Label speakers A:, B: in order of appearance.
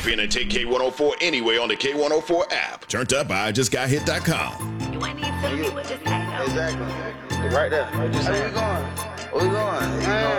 A: Tap in and take K104 anyway on the K104 app. Turned up by IJustGotHit.com.
B: You ain't need to tell me what to say, though.
C: Exactly. Right there. What you saying? Where we going? Where we going? You know